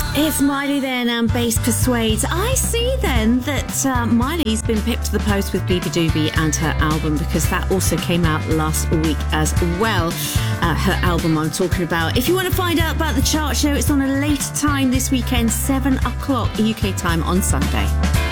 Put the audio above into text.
It's Miley then and Bass Persuades. I see then that Miley's been pipped to the post with Blooby Dooby and her album, because that also came out last week as well. Her album I'm talking about. If you want to find out about the chart show, it's on a later time this weekend, 7 o'clock UK time on Sunday.